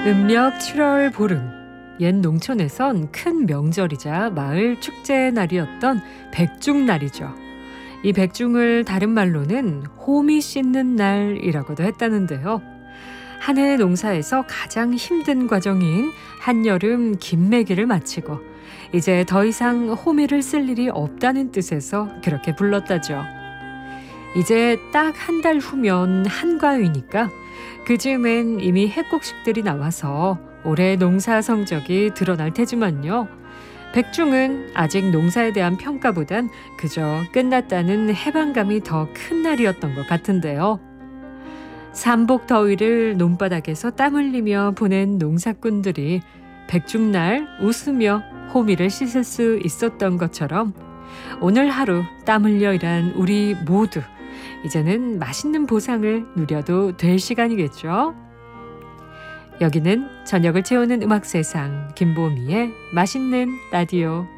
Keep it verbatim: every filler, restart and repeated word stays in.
음력 칠월 보름, 옛 농촌에선 큰 명절이자 마을 축제의 날이었던 백중날이죠. 이 백중을 다른 말로는 호미 씻는 날이라고도 했다는데요. 한 해 농사에서 가장 힘든 과정인 한여름 김매기를 마치고 이제 더 이상 호미를 쓸 일이 없다는 뜻에서 그렇게 불렀다죠. 이제 딱 한 달 후면 한가위니까 그즈음엔 이미 해곡식들이 나와서 올해 농사 성적이 드러날 테지만요. 백중은 아직 농사에 대한 평가보단 그저 끝났다는 해방감이 더 큰 날이었던 것 같은데요. 삼복 더위를 논바닥에서 땀 흘리며 보낸 농사꾼들이 백중날 웃으며 호미를 씻을 수 있었던 것처럼 오늘 하루 땀 흘려 일한 우리 모두 이제는 맛있는 보상을 누려도 될 시간이겠죠. 여기는 저녁을 채우는 음악 세상 김보미의 맛있는 라디오.